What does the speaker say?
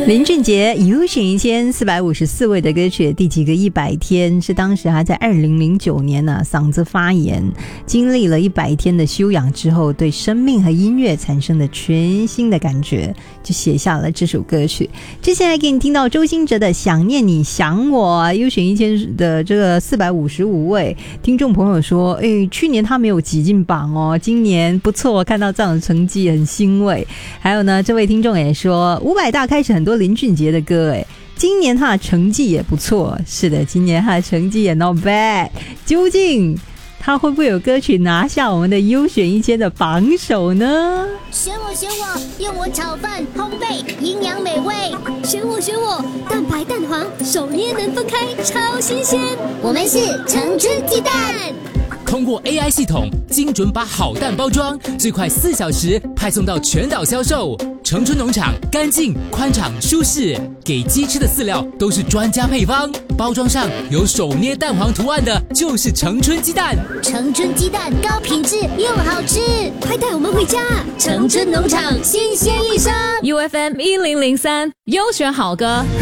林俊杰有选1454位的歌曲，第几个100天是当时他在2009年嗓子发炎，经历了100天的休养之后，对生命和音乐产生的全新的感觉，就写下了这首歌曲。接下来给你听到周兴哲的想念你想我，优选1000的这个455位听众朋友说，去年他没有挤进榜哦，今年不错，看到这样的成绩很欣慰。还有呢，这位听众也说500大开始很多林俊杰的歌，今年他的成绩也不错。是的，今年他的成绩也 not bad。 究竟他会不会有歌曲拿下我们的优选1000的榜首呢？ 选我选我，用我炒饭烘焙营养美味。选我选我，蛋白蛋黄手捏能分开，超新鲜。我们是成春鸡蛋。 通过 AI 系统精准把好蛋包装，最快4小时派送到全岛销售。成春农场干净、宽敞、舒适，给鸡吃的饲料都是专家配方，包装上有手捏蛋黄图案的就是成春鸡蛋。 成春鸡蛋高品质又好吃，快带我们回家！成春农场新鲜一生。 UFM 1003优选好歌。